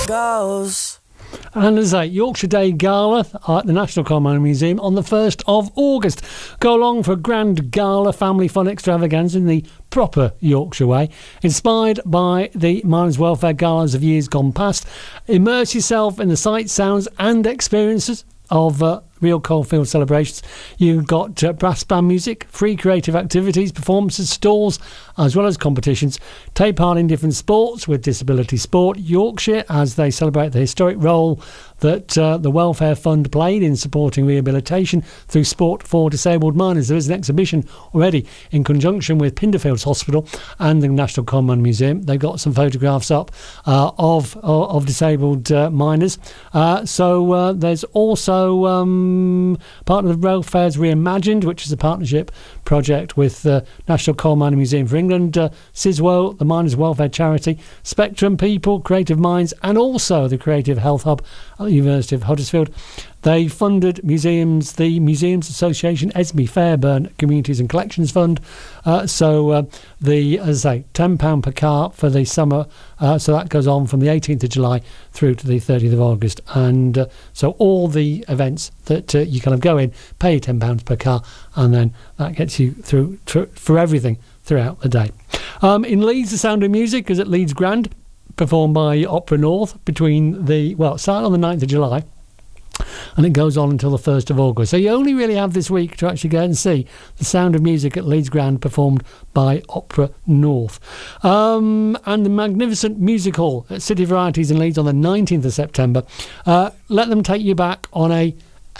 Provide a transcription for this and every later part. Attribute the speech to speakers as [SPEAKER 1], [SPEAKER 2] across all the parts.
[SPEAKER 1] goes.
[SPEAKER 2] And as a Yorkshire Day Gala at the National Coal Mining Museum on the 1st of August. Go along for a grand gala family fun extravaganza in the proper Yorkshire way, inspired by the miners' welfare galas of years gone past. Immerse yourself in the sights, sounds and experiences of real coalfield celebrations. You've got brass band music, free creative activities, performances, stalls, as well as competitions. Take part in different sports with Disability Sport Yorkshire as they celebrate the historic role that the Welfare Fund played in supporting rehabilitation through sport for disabled miners. There is an exhibition already in conjunction with Pinderfields Hospital and the National Coal Mining Museum. They've got some photographs up of disabled miners. So there's also part of the Welfare's Reimagined, which is a partnership project with the National Coal Mining Museum for England, CISWO, the Miners' Welfare Charity, Spectrum People, Creative Minds, and also the Creative Health Hub at the University of Huddersfield. They funded museums, the Museums Association, Esme Fairburn Communities and Collections Fund. So the, as I say, £10 per car for the summer. So that goes on from the 18th of July through to the 30th of August. And so all the events that you kind of go in, pay £10 per car, and then that gets you through for everything throughout the day. In Leeds, The Sound of Music is at Leeds Grand, performed by Opera North between the, well, it started on the 9th of July. And it goes on until the 1st of August. So you only really have this week to actually go and see The Sound of Music at Leeds Grand, performed by Opera North. And the Magnificent Music Hall at City Varieties in Leeds on the 19th of September. Let them take you back on a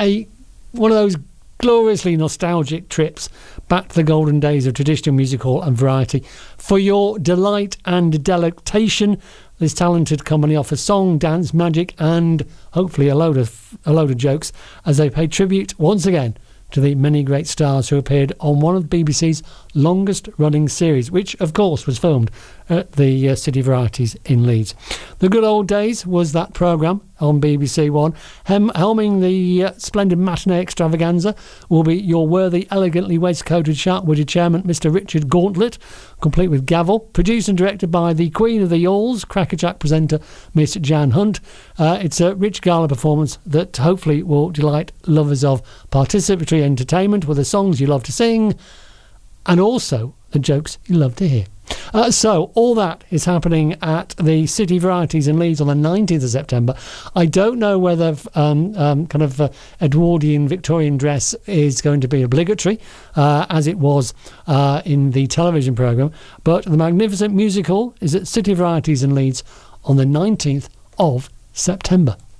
[SPEAKER 2] one of those gloriously nostalgic trips back to the golden days of traditional music hall and variety. For your delight and delectation, this talented company offers song, dance, magic, and hopefully a load of jokes as they pay tribute once again to the many great stars who appeared on one of the BBC's longest-running series, which, of course, was filmed at the City Varieties in Leeds. The Good Old Days was that programme on BBC One. Helming the splendid matinee extravaganza will be your worthy, elegantly waistcoated, sharp-witted chairman, Mr. Richard Gauntlet, complete with gavel. Produced and directed by the Queen of the Yawls, crackerjack presenter Miss Jan Hunt. It's a rich gala performance that hopefully will delight lovers of participatory entertainment with the songs you love to sing and also the jokes you love to hear. So all that is happening at the City Varieties in Leeds on the 19th of September. I don't know whether Edwardian Victorian dress is going to be obligatory, as it was in the television programme, but the Magnificent Music Hall is at City Varieties in Leeds on the 19th of September.